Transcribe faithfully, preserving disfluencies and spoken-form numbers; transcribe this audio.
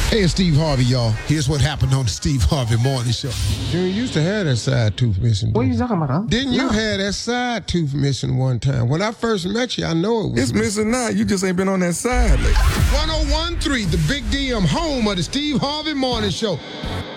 Hey, it's Steve Harvey, y'all. Here's what happened on the Steve Harvey Morning Show. Junior used to have that side tooth missing. What are you talking about, huh? Didn't you No. have that side tooth missing one time? When I first met you, I know it was It's missing now. You just ain't been on that side lately. one oh one point three, the Big D M, home of the Steve Harvey Morning Show.